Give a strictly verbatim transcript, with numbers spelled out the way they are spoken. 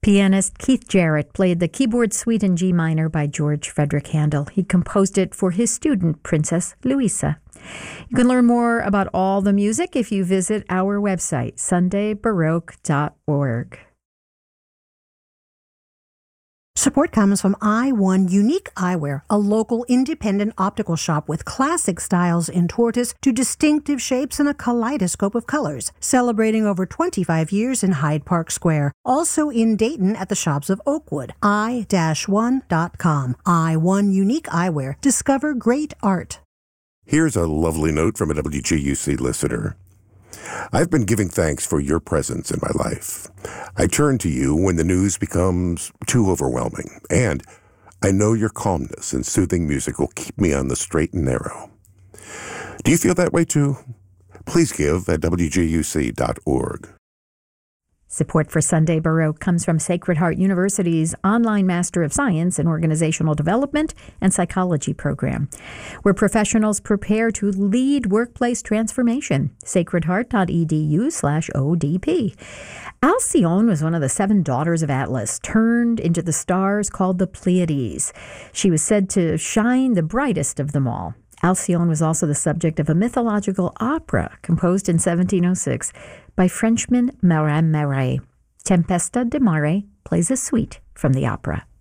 Pianist Keith Jarrett played the keyboard suite in G minor by George Frederick Handel. He composed it for his student, Princess Louisa. You can learn more about all the music if you visit our website, sunday baroque dot org. Support comes from I one Unique Eyewear, a local independent optical shop with classic styles in tortoise to distinctive shapes and a kaleidoscope of colors, celebrating over twenty-five years in Hyde Park Square. Also in Dayton at the shops of Oakwood. i one dot com. I one Unique Eyewear. Discover great art. Here's a lovely note from a W G U C listener. I've been giving thanks for your presence in my life. I turn to you when the news becomes too overwhelming, and I know your calmness and soothing music will keep me on the straight and narrow. Do you feel that way too? Please give at w g u c dot org. Support for Sunday Baroque comes from Sacred Heart University's online Master of Science in Organizational Development and Psychology program, where professionals prepare to lead workplace transformation. sacred heart dot e d u slash O D P. Alcyone was one of the seven daughters of Atlas, turned into the stars called the Pleiades. She was said to shine the brightest of them all. Alcyone was also the subject of a mythological opera composed in seventeen oh six by Frenchman Marin Marais. Tempesta de Mare plays a suite from the opera.